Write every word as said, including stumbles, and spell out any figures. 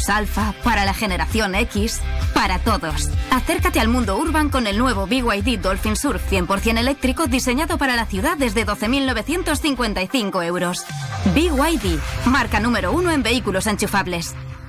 los alfa, para la generación X, para todos. Acércate al mundo urban con el nuevo B Y D Dolphin Surf cien por ciento eléctrico diseñado para la ciudad desde doce mil novecientos cincuenta y cinco euros. B Y D, marca número uno en vehículos enchufables.